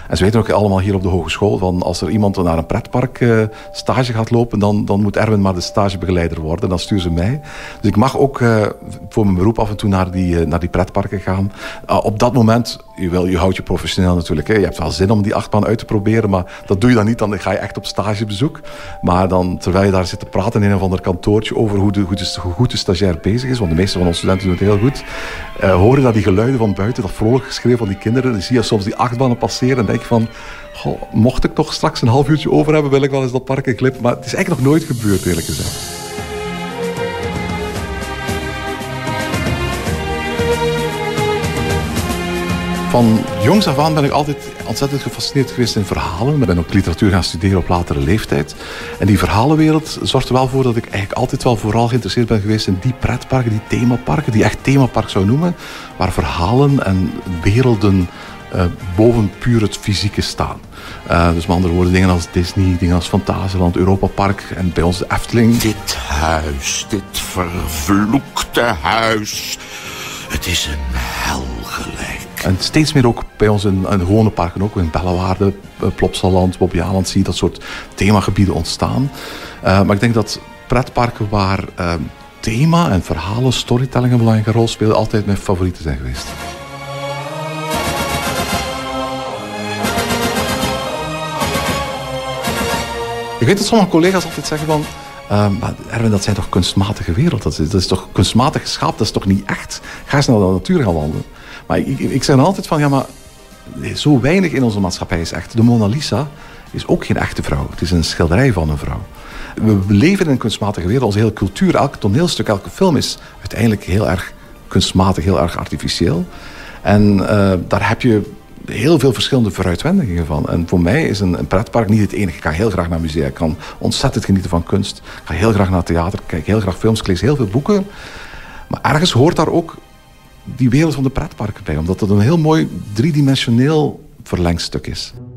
En ze weten ook allemaal hier op de hogeschool van als er iemand naar een pretpark stage gaat lopen, dan moet Erwin maar de stagebegeleider worden. Dan sturen ze mij. Dus ik mag ook voor mijn beroep af en toe naar die pretparken gaan. Op dat moment, je houdt je professioneel natuurlijk. Hè. Je hebt wel zin om die achtbaan uit te proberen, maar dat doe je dan niet. Dan ga je echt op stagebezoek. Maar dan, terwijl je daar zit te praten in een of ander kantoortje over hoe goed de stagiair bezig is, want de meeste van onze studenten doen het heel goed, horen dat die geluiden van buiten, dat vrolijk geschreeuw van die kinderen, dan zie je soms die achtbanen passeren en denk je van, goh, mocht ik toch straks een half uurtje over hebben, wil ik wel eens dat park in glippen. Maar het is eigenlijk nog nooit gebeurd, eerlijk gezegd. Van jongs af aan ben ik altijd ontzettend gefascineerd geweest in verhalen. Ik ben ook literatuur gaan studeren op latere leeftijd. En die verhalenwereld zorgt er wel voor dat ik eigenlijk altijd wel vooral geïnteresseerd ben geweest in die pretparken, die themaparken, die echt themapark zou noemen, waar verhalen en werelden boven puur het fysieke staan. Dus met andere woorden, dingen als Disney, dingen als Fantasieland, Europa Park en bij ons de Efteling. Dit huis, dit vervloekte huis, het is een hel gelijk. En steeds meer ook bij ons in gewone parken, ook in Bellewaarde, Plopsaland, Bobbejaanland, zie je dat soort themagebieden ontstaan. Maar ik denk dat pretparken waar thema en verhalen, storytelling een belangrijke rol spelen, altijd mijn favorieten zijn geweest. Ik weet dat sommige collega's altijd zeggen van, maar Erwin, dat zijn toch kunstmatige wereld? Dat is toch kunstmatig geschapen? Dat is toch niet echt? Ga eens naar de natuur gaan wandelen. Maar ik zeg dan altijd van, ja, maar zo weinig in onze maatschappij is echt. De Mona Lisa is ook geen echte vrouw. Het is een schilderij van een vrouw. We leven in een kunstmatige wereld. Onze hele cultuur, elk toneelstuk, elke film is uiteindelijk heel erg kunstmatig, heel erg artificieel. En daar heb je heel veel verschillende vooruitwendingen van. En voor mij is een pretpark niet het enige. Ik ga heel graag naar musea. Ik kan ontzettend genieten van kunst. Ik ga heel graag naar theater. Ik kijk heel graag films. Ik lees heel veel boeken. Maar ergens hoort daar ook die wereld van de pretparken bij. Omdat het een heel mooi driedimensioneel verlengstuk is.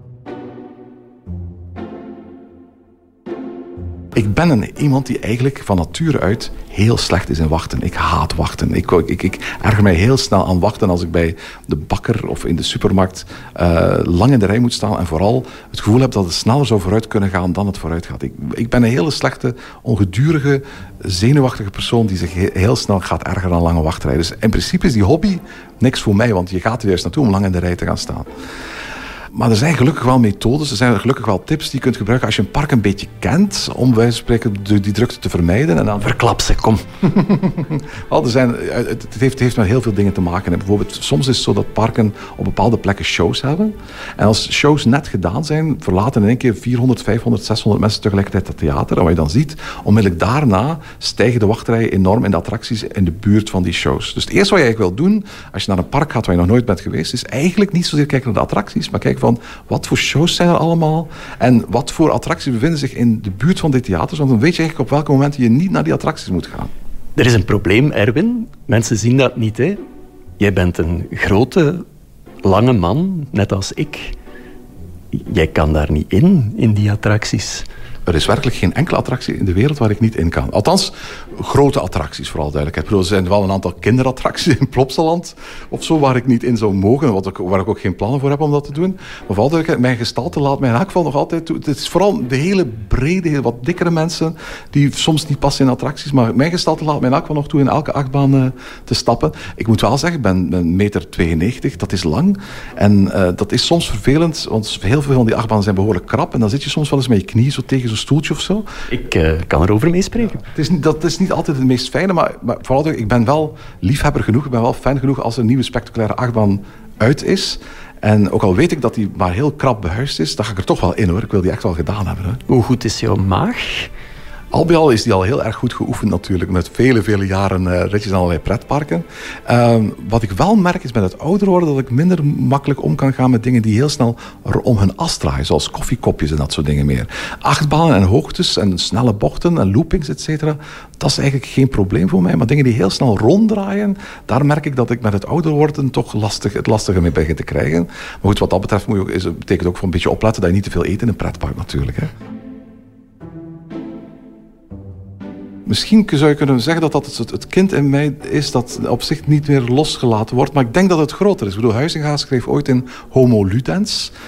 Ik ben iemand die eigenlijk van nature uit heel slecht is in wachten. Ik haat wachten. Ik erger mij heel snel aan wachten als ik bij de bakker of in de supermarkt lang in de rij moet staan en vooral het gevoel heb dat het sneller zou vooruit kunnen gaan dan het vooruit gaat. Ik ben een hele slechte, ongedurige, zenuwachtige persoon die zich heel snel gaat ergeren aan lange wachtrijen. Dus in principe is die hobby niks voor mij, want je gaat er juist naartoe om lang in de rij te gaan staan. Maar er zijn gelukkig wel methodes, er zijn gelukkig wel tips die je kunt gebruiken als je een park een beetje kent, om bij wijze van spreken die drukte te vermijden. En dan verklap ze, kom. Het heeft met heel veel dingen te maken. Bijvoorbeeld, soms is het zo dat parken op bepaalde plekken shows hebben. En als shows net gedaan zijn, verlaten in één keer 400, 500, 600 mensen tegelijkertijd het theater. En wat je dan ziet, onmiddellijk daarna stijgen de wachtrijen enorm in de attracties in de buurt van die shows. Dus het eerste wat je eigenlijk wil doen, als je naar een park gaat waar je nog nooit bent geweest, is eigenlijk niet zozeer kijken naar de attracties, maar kijken van wat voor shows zijn er allemaal en wat voor attracties bevinden zich in de buurt van die theaters. Want dan weet je eigenlijk op welke momenten je niet naar die attracties moet gaan. Er is een probleem, Erwin. Mensen zien dat niet, hè? Jij bent een grote, lange man, net als ik. Jij kan daar niet in die attracties. Er is werkelijk geen enkele attractie in de wereld waar ik niet in kan. Althans, grote attracties, vooral duidelijkheid. Er zijn wel een aantal kinderattracties in Plopsaland of zo, waar ik niet in zou mogen, waar ik ook geen plannen voor heb om dat te doen. Maar vooral duidelijkheid, mijn gestalte laat mij in elk geval nog altijd toe. Het is vooral de hele brede, wat dikkere mensen, die soms niet passen in attracties, maar mijn gestalte laat mij in elk geval nog toe in elke achtbaan te stappen. Ik moet wel zeggen, ik ben 1,92 meter, dat is lang. En dat is soms vervelend, want heel veel van die achtbanen zijn behoorlijk krap. En dan zit je soms wel eens met je knieën zo tegen zo'n stoeltje of zo. Ik kan erover meespreken. Ja, dat is niet altijd het meest fijne, maar vooral ik ben wel liefhebber genoeg, ik ben wel fan genoeg als er een nieuwe spectaculaire achtbaan uit is. En ook al weet ik dat die maar heel krap behuisd is, dan ga ik er toch wel in, hoor. Ik wil die echt wel gedaan hebben. Hè. Hoe goed is jouw maag? Al bij al is die al heel erg goed geoefend natuurlijk, met vele jaren ritjes aan allerlei pretparken. Wat ik wel merk is met het ouder worden dat ik minder makkelijk om kan gaan met dingen die heel snel om hun as draaien, zoals koffiekopjes en dat soort dingen meer. Achtbanen en hoogtes en snelle bochten en loopings, et cetera, dat is eigenlijk geen probleem voor mij. Maar dingen die heel snel ronddraaien, daar merk ik dat ik met het ouder worden toch het lastiger mee begin te krijgen. Maar goed, wat dat betreft betekent ook voor een beetje opletten dat je niet te veel eet in een pretpark natuurlijk, hè. Misschien zou je kunnen zeggen dat het kind in mij is dat op zich niet meer losgelaten wordt. Maar ik denk dat het groter is. Ik bedoel, Huizinga schreef ooit in Homo Ludens.